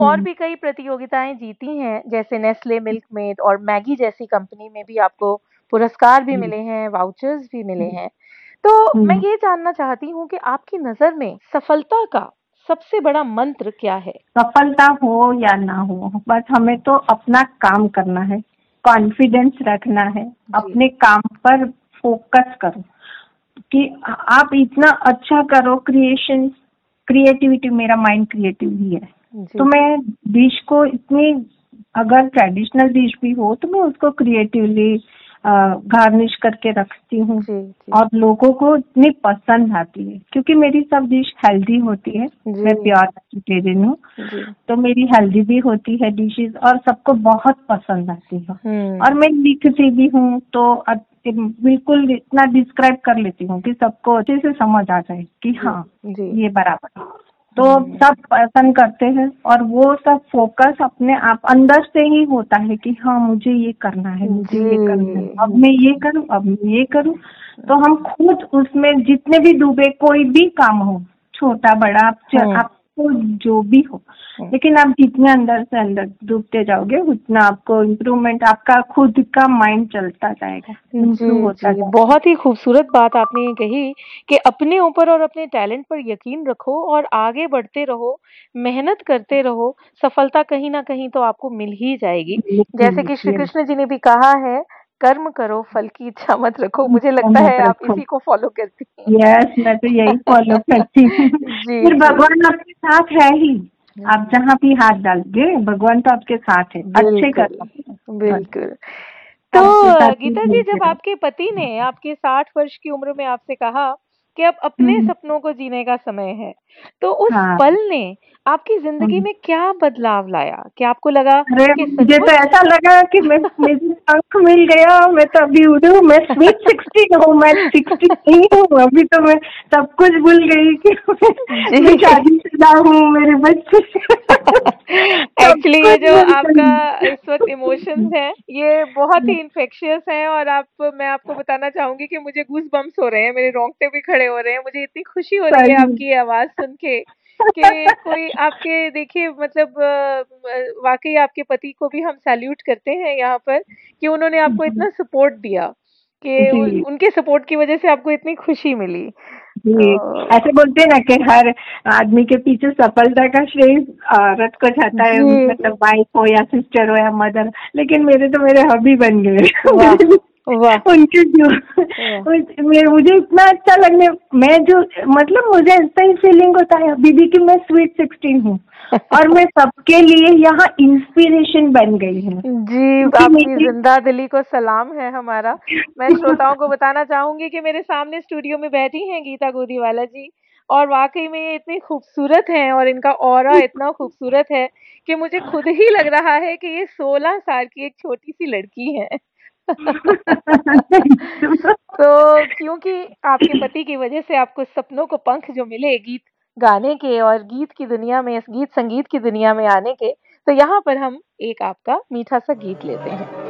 और भी कई प्रतियोगिताएँ जीती हैं, जैसे नेस्ले मिल्कमेड और मैगी जैसी कंपनी में भी आपको पुरस्कार भी जी, मिले हैं, वाउचर्स भी मिले जी। हैं। तो मैं हुँ। ये जानना चाहती हूँ कि आपकी नज़र में सफलता का सबसे बड़ा मंत्र क्या है? सफलता हो या ना हो, बस हमें तो अपना काम करना है, कॉन्फिडेंस रखना है, जी, अपने काम पर फोकस करो कि आप इतना अच्छा करो क्रिएशन, क्रिएटिविटी, मेरा माइंड क्रिएटिव ही है। तो जी, मैं डिश को इतनी, अगर ट्रेडिशनल डिश भी हो तो मैं उसको क्रिएटिवली गार्निश करके रखती हूँ जी, जी, और लोगों को इतनी पसंद आती है क्योंकि मेरी सब डिश हेल्दी होती है। मैं जी, प्योर वेजिटेरियन हूँ, जी। तो मेरी हेल्दी भी होती है डिशेस और सबको बहुत पसंद आती है। और हुँ, मैं लिखती भी हूँ तो बिल्कुल इतना डिस्क्राइब कर लेती हूँ कि सबको अच्छे से समझ आ जाए कि जी, हाँ, जी। ये बराबर है। तो हुँ, सब पसंद करते हैं और वो सब फोकस अपने आप अंदर से ही होता है कि हाँ, मुझे ये करना है, मुझे जी, ये करना है, अब मैं ये करूँ, अब मैं ये करूँ। तो हम खुद उसमें जितने भी डूबे, कोई भी काम हो, छोटा बड़ा, हुँ, आपको जो भी हो, हुँ। लेकिन आप जितने अंदर से अंदर डूबते जाओगे उतना आपको इम्प्रूवमेंट, आपका खुद का माइंड चलता जाएगा, इम्प्रूव जी, होता जी। जाएगा। बहुत ही खूबसूरत बात आपने ये कही कि अपने ऊपर और अपने टैलेंट पर यकीन रखो और आगे बढ़ते रहो, मेहनत करते रहो, सफलता कहीं न कहीं तो आपको मिल ही जाएगी। जैसे कि श्री ये कृष्ण जी ने भी कहा है, कर्म करो, फल की इच्छा मत रखो। मुझे लगता मत है आप रखो। इसी को फ़ॉलो करती हैं। यस, मैं तो यही फॉलो करती हूँ। जी, फिर जी। भगवान आपके साथ है ही। आप हुँ, जहाँ भी हाथ डालोगे भगवान तो आपके साथ है, अच्छे बिल्कुल, कर्म बस। बिल्कुल। तो आपके साथ ही गीता जी घूमते जब रहो। आपके पति ने आपके 60 वर्ष की उम्र में आपसे कहा कि अब अपने हम्म, सपनों को जीने का समय है, तो उस हाँ। पल ने आपकी ज़िंदगी हम्म। में क्या बदलाव लाया? क्या आपको लगा अरे कि मुझे तो सचमुच ऐसा लगा कि मैं, मुझे पंख मिल गया, मैं तो अभी उड़ू, मैं स्वीट 16 हूँ, मैं 60 नहीं हूँ अभी, तो मैं सब कुछ भूल गई कि मैं जी। शादीशुदा हूँ, मेरे बच्चे सब एक्चुअली ये कुछ जो भूल आपका इस वक़्त इमोशंस गई। हैं, ये बहुत ही इन्फेक्शियस हैं और मैं आपको बताना चाहूँगी कि मुझे गूज़बम्प्स हो रहे हैं, मेरे रोंगटे भी खड़े हो रहे हैं। मुझे इतनी खुशी हो रही है सही। आपकी ये आवाज़ सुन के कि कोई आपके देखिए मतलब वाक़ई आपके पति को भी हम सैल्यूट करते हैं यहाँ पर कि उन्होंने आपको इतना सपोर्ट दिया कि उ जी, उनके सपोर्ट की वज़ह से आपको इतनी खुशी मिली। जी। तो ऐसे बोलते हैं ना कि हर आदमी के पीछे सफलता का श्रेय औरत को जाता है, जी, मतलब वाइफ हो या सिस्टर हो या मदर। लेकिन मेरे तो मेरे हबी बन गए वाह! वाह! उनके जो वाह! मुझे इतना अच्छा लगने, मैं जो, मतलब मुझे ऐसा ही फीलिंग होता है अभी भी कि मैं स्वीट 16 हूँ और मैं सबके लिए यहाँ इंस्पिरेशन बन गई हूँ जी, क्योंकि आपकी मेरी ज़िंदा दिली को सलाम है हमारा। मैं श्रोताओं को बताना चाहूँगी कि मेरे सामने स्टूडियो में बैठी हैं गीता गोदीवाला जी और वाक़ई में ये इतनी खूबसूरत हैं और इनका ऑरा इतना खूबसूरत है कि मुझे खुद ही लग रहा है कि ये 16 साल की एक छोटी-सी लड़की हैं। तो क्योंकि आपके पति की वज़ह से आपको सपनों को पंख जो मिले गीत गाने के और गीत की दुनिया में, गीत संगीत की दुनिया में आने के, तो यहाँ पर हम एक आपका मीठा-सा गीत लेते हैं।